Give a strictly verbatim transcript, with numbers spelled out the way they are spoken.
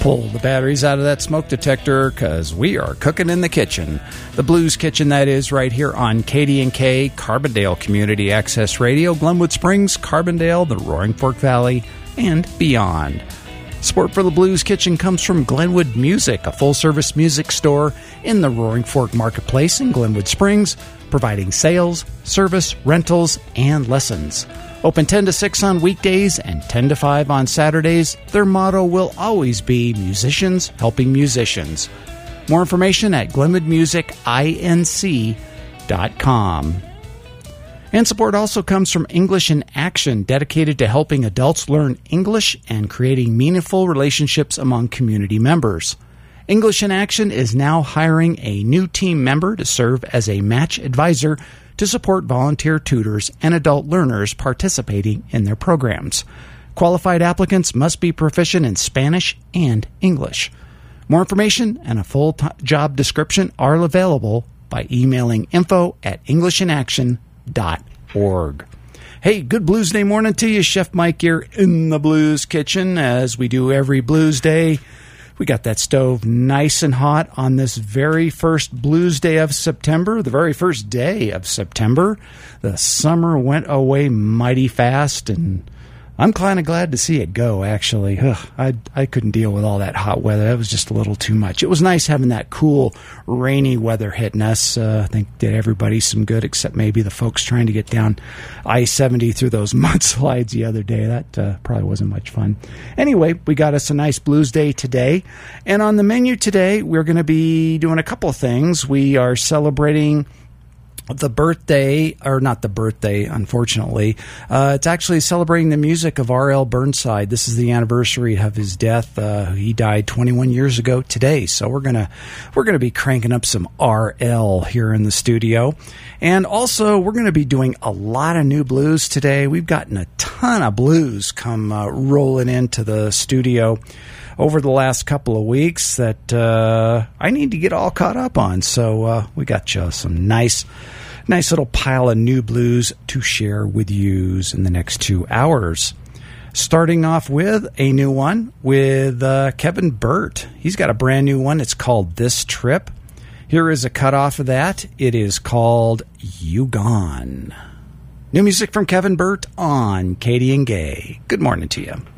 Pull the batteries out of that smoke detector, because we are cooking in the kitchen. The Blues Kitchen, that is, right here on K D and K, Carbondale Community Access Radio, Glenwood Springs, Carbondale, the Roaring Fork Valley, and beyond. Support for the Blues Kitchen comes from Glenwood Music, a full-service music store in the Roaring Fork Marketplace in Glenwood Springs, providing sales, service, rentals, and lessons. Open ten to six on weekdays and ten to five on Saturdays. Their motto will always be musicians helping musicians. More information at glenwood music inc dot com. And support also comes from English in Action, dedicated to helping adults learn English and creating meaningful relationships among community members. English in Action is now hiring a new team member to serve as a match advisor to support volunteer tutors and adult learners participating in their programs. Qualified applicants must be proficient in Spanish and English. More information and a full t- job description are available by emailing info at english in action dot org. Hey, good Blues Day morning to you. Chef Mike here in the Blues Kitchen, as we do every Blues Day. We got that stove nice and hot on this very first Blues Day of September, the very first day of September. The summer went away mighty fast, and I'm kind of glad to see it go, actually. Ugh, I I couldn't deal with all that hot weather. That was just a little too much. It was nice having that cool, rainy weather hitting us. Uh, I think did everybody some good, except maybe the folks trying to get down I seventy through those mudslides the other day. That uh, probably wasn't much fun. Anyway, we got us a nice Blues Day today. And on the menu today, we're going to be doing a couple of things. We are celebrating the birthday, or not the birthday, unfortunately. Uh, it's actually celebrating the music of R L Burnside. This is the anniversary of his death. Uh, he died twenty-one years ago today, so we're gonna we're gonna be cranking up some R L here in the studio. And also, we're going to be doing a lot of new blues today. We've gotten a ton of blues come uh, rolling into the studio over the last couple of weeks that uh, I need to get all caught up on. So uh, we got you some nice, nice little pile of new blues to share with you in the next two hours. Starting off with a new one with uh, Kevin Burt. He's got a brand new one. It's called This Trip. Here is a cut off of that. It is called You Gone. New music from Kevin Burt on Katie and Gay. Good morning to you.